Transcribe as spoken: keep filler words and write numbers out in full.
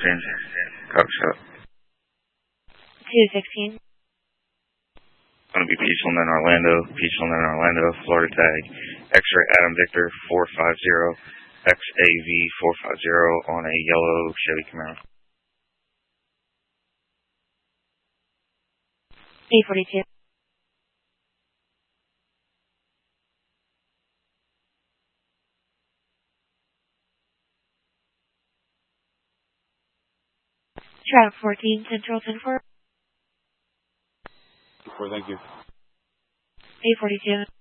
sixteen. Copy shot. two sixteen. Going to be Peachland in Orlando, Peachland in Orlando, Florida tag, X-ray Adam Victor four five zero, X A V four five zero on a yellow Chevy Camaro. eight forty-two. Trav fourteen, Central ten four. Four, thank you. eight forty-two.